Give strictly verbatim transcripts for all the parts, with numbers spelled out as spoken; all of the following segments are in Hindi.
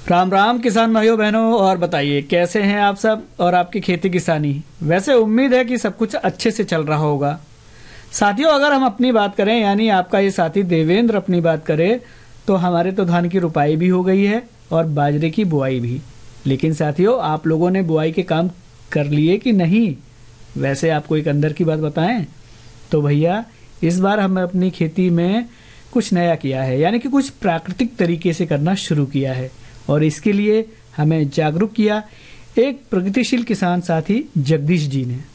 राम राम किसान भाइयों बहनों, और बताइए कैसे हैं आप सब और आपकी खेती किसानी। वैसे उम्मीद है कि सब कुछ अच्छे से चल रहा होगा। साथियों, अगर हम अपनी बात करें यानी आपका ये साथी देवेंद्र अपनी बात करे तो हमारे तो धान की रुपाई भी हो गई है और बाजरे की बुआई भी। लेकिन साथियों, आप लोगों ने बुआई के काम कर लिए कि नहीं? वैसे आपको एक अंदर की बात बताएं तो भैया, इस बार हमने अपनी खेती में कुछ नया किया है, यानी कि कुछ प्राकृतिक तरीके से करना शुरू किया है। और इसके लिए हमें जागरूक किया एक प्रगतिशील किसान साथी जगदीश जी ने।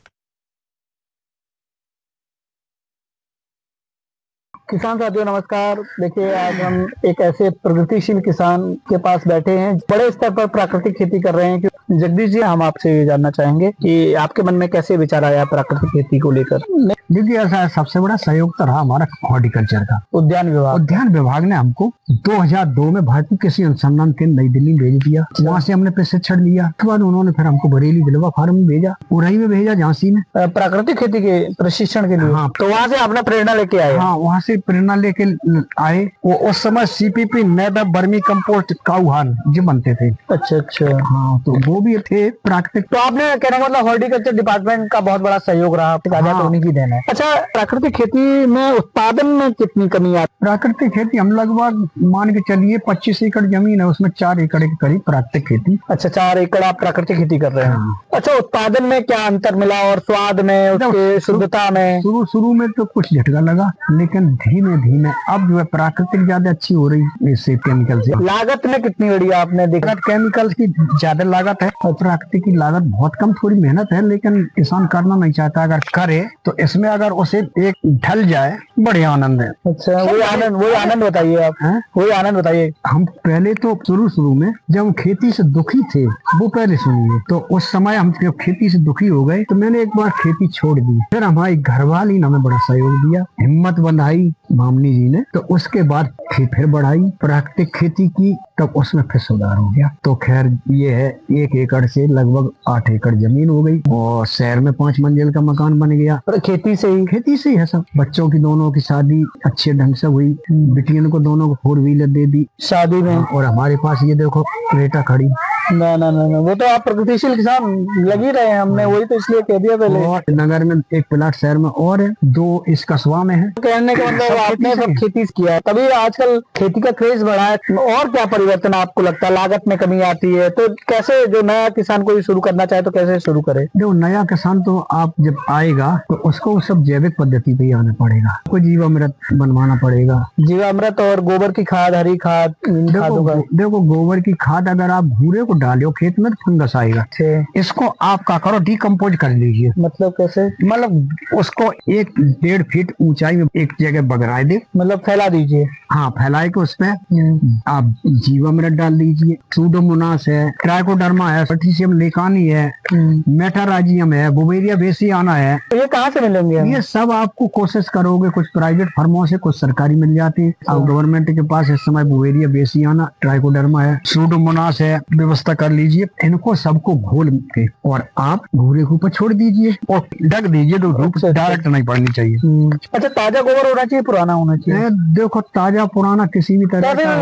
किसान साथियों नमस्कार। देखिए, आज हम एक ऐसे प्रगतिशील किसान के पास बैठे हैं, बड़े स्तर पर प्राकृतिक खेती कर रहे हैं। जगदीश जी, हम आपसे ये जानना चाहेंगे कि आपके मन में कैसे विचार आया प्राकृतिक खेती को लेकर? देखिए, ऐसा सबसे बड़ा सहयोग तो रहा हमारा हॉर्टिकल्चर का। उद्यान विभाग उद्यान विभाग ने हमको दो हज़ार दो में भारतीय कृषि अनुसंधान केंद्र नई दिल्ली भेज दिया। वहाँ से हमने प्रशिक्षण लिया। उसके बाद उन्होंने फिर हमको बरेली दिलवा फार्म में भेजा, उरई में भेजा, झांसी में, प्राकृतिक खेती के प्रशिक्षण के लिए। हाँ, तो वहाँ से आपने प्रेरणा लेके आए? हाँ, वहाँ से प्रेरणा लेके आए। वो उस समय सीपीपी नेदा बर्मी कंपोस्ट काउहान जो बनते थे। अच्छा अच्छा, हाँ, तो वो भी थे प्राकृतिक। तो आपने कहना मतलब हॉर्टिकल्चर डिपार्टमेंट का बहुत बड़ा सहयोग रहा, हाँ, तो उन्हीं की देन है। अच्छा, प्राकृतिक खेती में उत्पादन में कितनी कमी आती? प्राकृतिक खेती हम लगभग मान के चलिए पच्चीस एकड़ जमीन है, उसमें चार एकड़ के करीब प्राकृतिक खेती। अच्छा, चार एकड़ आप प्राकृतिक खेती कर रहे हैं। हाँ। अच्छा, उत्पादन में क्या अंतर मिला और स्वाद में, उसके शुद्धता में? शुरू शुरू में तो कुछ झटका लगा, लेकिन धीमे धीमे अब जो है प्राकृतिक ज्यादा अच्छी हो रही है इससे केमिकल से। लागत में कितनी बड़ी आपने देखा? केमिकल की ज्यादा लागत है और प्राकृतिक की लागत बहुत कम। थोड़ी मेहनत है, लेकिन किसान करना नहीं चाहता। अगर करे तो इसमें अगर उसे एक ढल जाए, बढ़िया आनंद है। अच्छा, वही आनंद वही आनंद बताइए आप। हैं? वही आनंद बताइए। हम पहले तो शुरू शुरू में जब खेती से दुखी थे, वो पहले सुनिए। तो उस समय हम जब खेती से दुखी हो गए तो मैंने एक बार खेती छोड़ दी। फिर हमारी घरवाली ने हमें बड़ा सहयोग दिया, हिम्मत बंधाई मामनी जी ने। तो उसके बाद फिर बढ़ाई प्राकृतिक खेती की, तब उसमें फिर सुधार हो गया। तो खैर ये है, एक एकड़ से लगभग आठ एकड़ जमीन हो गई और शहर में पांच मंजिल का मकान बन गया। और खेती से ही खेती से ही है सब। बच्चों की दोनों की शादी अच्छे ढंग से हुई। बिटियन को दोनों को फोर व्हीलर दे दी शादी में। और हमारे पास ये देखो क्रेटा खड़ी। ना ना ना, वो तो आप प्रगतिशील किसान लग ही रहे हैं। हमने वही तो इसलिए कह दिया पहले। और नगर में एक प्लाट शहर में और है, दो इस कस्बा में है। कहने का मतलब आपने सब खेती किया है, तभी आजकल खेती का क्रेज बढ़ा है। और क्या परिवर्तन आपको लगता है? लागत में कमी आती है तो कैसे, जो नया किसान कोई शुरू करना चाहे तो कैसे शुरू करे? जो नया किसान तो आप जब आएगा तो उसको सब जैविक पद्धति पे ही आना पड़ेगा। कोई जीवामृत बनवाना पड़ेगा। जीवामृत और गोबर की खाद, हरी खाद। देखो, देखो गोबर की खाद अगर आप भूरे को डालो खेत में तो फंगस आएगा। इसको आप क्या करो, डिकम्पोज कर लीजिए। मतलब कैसे? मतलब उसको एक डेढ़ फीट ऊंचाई में एक जगह बगराए दे, मतलब फैला दीजिए। हाँ, फैलाए के उसमें आप जीवामृत डाल दीजिए। सूडोमोनास है, ट्राइकोडर्मा है, पोटेशियम लेकानी है, मेटाराइजियम है, बुवेरिया बेसियाना है। ये कहाँ से मिलेंगे? ये सब आपको कोशिश करोगे, कुछ प्राइवेट फर्मों से, कुछ सरकारी मिल जाती है। और गवर्नमेंट के पास इस समय बुवेरिया बेसियाना, ट्राइकोडर्मा है, सूडोमोनास है। व्यवस्था कर लीजिए, इनको सबको घोल के और आप भूरे के ऊपर छोड़ दीजिए और ढक दीजिए। तो धूप डायरेक्ट नहीं पड़नी चाहिए। अच्छा, ताजा गोबर होना चाहिए, पुराना होना चाहिए? देखो, ताजा पुराना किसी भी तरह का